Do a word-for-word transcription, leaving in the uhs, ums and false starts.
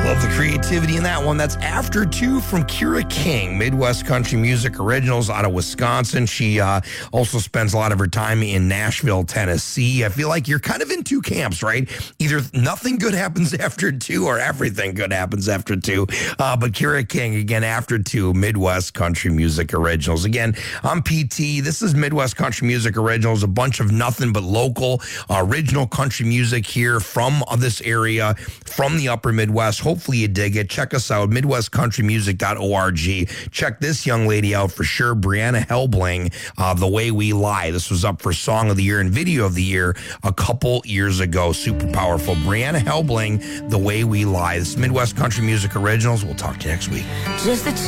Love the creativity in that one. That's After Two from Kira King, Midwest Country Music Originals out of Wisconsin. She uh, also spends a lot of her time in Nashville, Tennessee. I feel like you're kind of in two camps, right? Either nothing good happens after two or everything good happens after two. Uh, but Kira King, again, After Two, Midwest Country Music Originals. Again, I'm P T. This is Midwest Country Music Originals, a bunch of nothing but local, uh, original country music here from this area, from the upper Midwest. Hopefully you dig it. Check us out, midwest country music dot org. Check this young lady out for sure, Brianna Helbling, uh, The Way We Lie. This was up for Song of the Year and Video of the Year a couple years ago. Super powerful. Brianna Helbling, The Way We Lie. This is Midwest Country Music Originals. We'll talk to you next week. Just the